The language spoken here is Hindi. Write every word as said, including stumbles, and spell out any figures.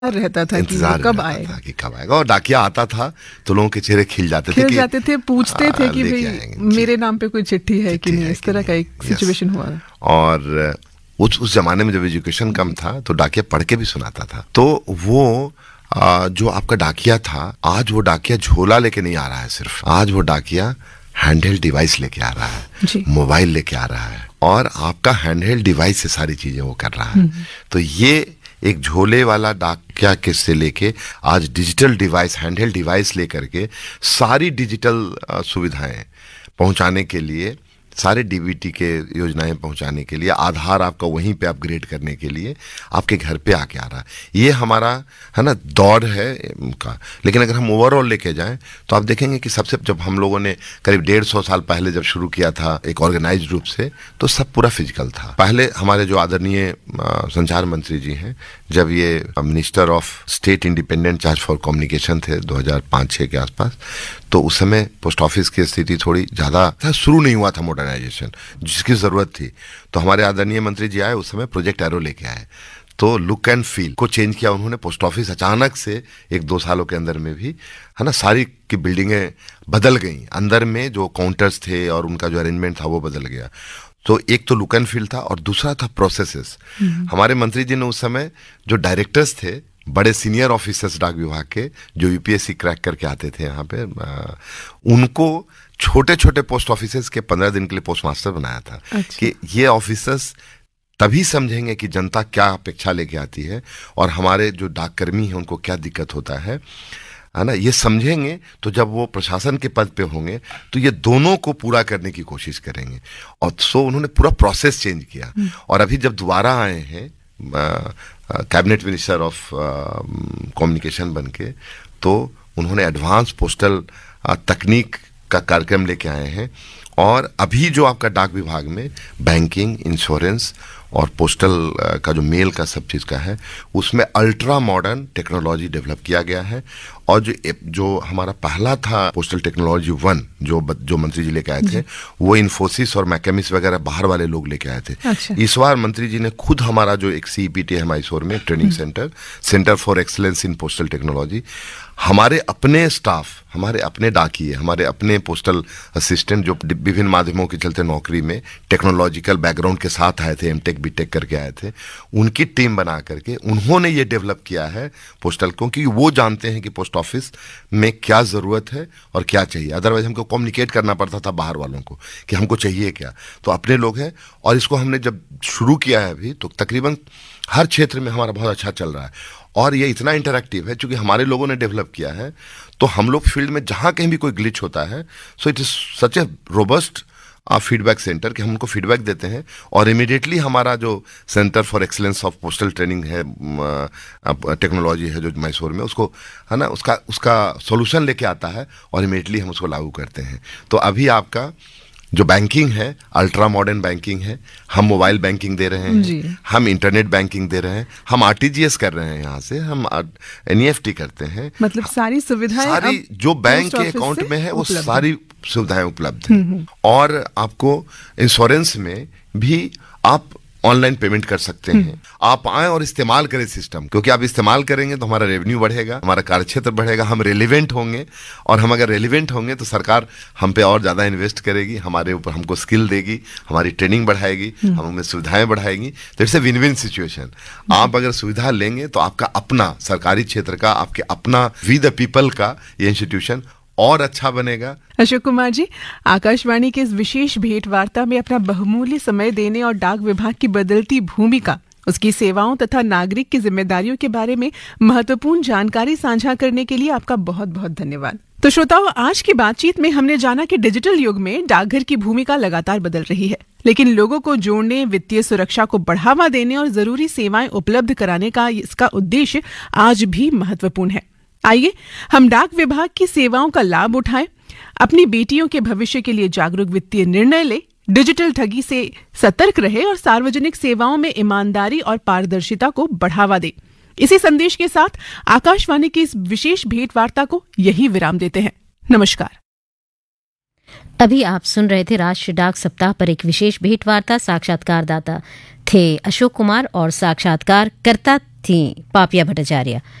रहता था कि वो कब आएगा कि कब आएगा और डाकिया आता था तो लोगों के चेहरे खिल जाते थे खिल जाते थे पूछते थे कि भाई मेरे नाम पे कोई चिट्ठी है कि नहीं, इस तरह का एक सिचुएशन हुआ। और उस उस जमाने में जब एजुकेशन कम था तो डाकिया पढ़ के भी सुनाता था। तो वो आ, जो आपका डाकिया था, आज वो डाकिया झोला लेके नहीं आ रहा है सिर्फ, आज वो डाकिया हैंडहेल्ड डिवाइस लेके आ रहा है, मोबाइल लेके आ रहा है और आपका हैंडहेल्ड डिवाइस से सारी चीजें वो कर रहा है। तो ये एक झोले वाला डाकिया के से लेके आज डिजिटल डिवाइस, हैंडहेल्ड डिवाइस लेकर के सारी डिजिटल सुविधाएं पहुंचाने के लिए, सारे डीबीटी के योजनाएं पहुंचाने के लिए, आधार आपका वहीं पे अपग्रेड करने के लिए आपके घर पे आके आ रहा है। ये हमारा है ना दौड़ है उनका। लेकिन अगर हम ओवरऑल लेके जाएं तो आप देखेंगे कि सबसे जब हम लोगों ने करीब डेढ़ सौ साल पहले जब शुरू किया था एक ऑर्गेनाइज्ड रूप से, तो सब पूरा फिजिकल था। पहले हमारे जो आदरणीय संचार मंत्री जी हैं, जब ये minister of state independent charge for communication थे दो हजार पाँच छह के आसपास, तो उस समय पोस्ट ऑफिस की स्थिति थोड़ी ज्यादा शुरू नहीं हुआ था मॉडर्नाइजेशन जिसकी जरूरत थी। तो हमारे आदरणीय मंत्री जी आए, उस समय प्रोजेक्ट एरो लेके आए, तो लुक एंड फील को चेंज किया उन्होंने। पोस्ट ऑफिस अचानक से एक दो सालों के अंदर में भी है ना सारी की बिल्डिंगें बदल गई, अंदर में जो काउंटर्स थे और उनका जो अरेंजमेंट था वो बदल गया। तो एक तो लुक एंड फील था और दूसरा था प्रोसेसेस। हमारे मंत्री जी ने उस समय जो डायरेक्टर्स थे, बड़े सीनियर ऑफिसर्स डाक विभाग के जो यूपीएससी क्रैक करके आते थे यहाँ पे, आ, उनको छोटे छोटे पोस्ट ऑफिसर्स के पंद्रह दिन के लिए पोस्ट मास्टर बनाया था। अच्छा। कि ये ऑफिसर्स तभी समझेंगे कि जनता क्या अपेक्षा लेके आती है और हमारे जो डाककर्मी हैं उनको क्या दिक्कत होता है है ना, ये समझेंगे तो जब वो प्रशासन के पद पे होंगे तो ये दोनों को पूरा करने की कोशिश करेंगे। और सो उन्होंने पूरा प्रोसेस चेंज किया। और अभी जब दोबारा आए हैं कैबिनेट मिनिस्टर ऑफ कम्युनिकेशन बन के, तो उन्होंने एडवांस पोस्टल तकनीक का कार्यक्रम लेके आए हैं। और अभी जो आपका डाक विभाग में बैंकिंग, इंश्योरेंस और पोस्टल का जो मेल का सब चीज़ का है, उसमें अल्ट्रा मॉडर्न टेक्नोलॉजी डेवलप किया गया है। और जो जो हमारा पहला था पोस्टल टेक्नोलॉजी वन, जो जो मंत्री जी लेके आए थे, वो इन्फोसिस और मैकेमिस वगैरह बाहर वाले लोग लेके आए थे। अच्छा। इस बार मंत्री जी ने खुद हमारा जो एक सीईपीटी है मैसूर में training centre, centre for excellence in postal technology, हमारे अपने स्टाफ, हमारे अपने डाकिये, हमारे अपने पोस्टल असिस्टेंट जो विभिन्न माध्यमों के चलते नौकरी में टेक्नोलॉजिकल बैकग्राउंड के साथ आए थे, एमटेक बीटेक करके आए थे, उनकी टीम बना करके उन्होंने ये डेवलप किया है पोस्टल, क्योंकि वो जानते हैं कि पोस्ट ऑफिस में क्या जरूरत है और क्या चाहिए। अदरवाइज हमको कम्युनिकेट करना पड़ता था बाहर वालों को कि हमको चाहिए क्या। तो अपने लोग हैं और इसको हमने जब शुरू किया है अभी, तो तकरीबन हर क्षेत्र में हमारा बहुत अच्छा चल रहा है। और ये इतना इंटरैक्टिव है क्योंकि हमारे लोगों ने डेवलप किया है। तो हम लोग फील्ड में जहां कहीं भी कोई ग्लिच होता है, so it is such A robust feedback centre कि हम उनको फीडबैक देते हैं और इमीडिएटली हमारा जो centre for excellence of postal training है, टेक्नोलॉजी है जो मैसूर में, उसको है ना उसका उसका सॉल्यूशन लेके आता है और इमीडिएटली हम उसको लागू करते हैं। तो अभी आपका जो बैंकिंग है अल्ट्रा मॉडर्न बैंकिंग है, हम मोबाइल बैंकिंग दे रहे हैं, हम इंटरनेट बैंकिंग दे रहे हैं, हम आरटीजीएस कर रहे हैं, यहाँ से हम एनईएफटी करते हैं। मतलब सारी सुविधाएं, सारी जो बैंक के अकाउंट में है वो सारी सुविधाएं उपलब्ध हैं। और आपको इंश्योरेंस में भी आप ऑनलाइन पेमेंट कर सकते हैं। आप आए और इस्तेमाल करें सिस्टम, क्योंकि आप इस्तेमाल करेंगे तो हमारा रेवेन्यू बढ़ेगा, हमारा कार्यक्षेत्र बढ़ेगा, हम रेलिवेंट होंगे। और हम अगर रेलिवेंट होंगे तो सरकार हम पे और ज्यादा इन्वेस्ट करेगी, हमारे ऊपर हमको स्किल देगी, हमारी ट्रेनिंग बढ़ाएगी, हम हमें सुविधाएं बढ़ाएगी। तो it's a win win situation. आप अगर सुविधा लेंगे तो आपका अपना सरकारी क्षेत्र का, आपके अपना वी द पीपल का ये इंस्टीट्यूशन और अच्छा बनेगा। अशोक कुमार जी, आकाशवाणी के इस विशेष भेंट वार्ता में अपना बहुमूल्य समय देने और डाक विभाग की बदलती भूमिका, उसकी सेवाओं तथा नागरिक की जिम्मेदारियों के बारे में महत्वपूर्ण जानकारी साझा करने के लिए आपका बहुत बहुत धन्यवाद। तो श्रोताओं, आज की बातचीत में हमने जाना कि डिजिटल युग में डाकघर की भूमिका लगातार बदल रही है, लेकिन लोगों को जोड़ने, वित्तीय सुरक्षा को बढ़ावा देने और जरूरी सेवाएं उपलब्ध कराने का इसका उद्देश्य आज भी महत्वपूर्ण है। आइए हम डाक विभाग की सेवाओं का लाभ उठाएं, अपनी बेटियों के भविष्य के लिए जागरूक वित्तीय निर्णय ले, डिजिटल ठगी से सतर्क रहे और सार्वजनिक सेवाओं में ईमानदारी और पारदर्शिता को बढ़ावा दे। इसी संदेश के साथ आकाशवाणी की इस विशेष भेंट वार्ता को यही विराम देते हैं। नमस्कार। अभी आप सुन रहे थे राष्ट्रीय डाक सप्ताह पर एक विशेष भेंट वार्ता। साक्षात्कारदाता थे अशोक कुमार और साक्षात्कारकर्ता थी पापिया भट्टाचार्य।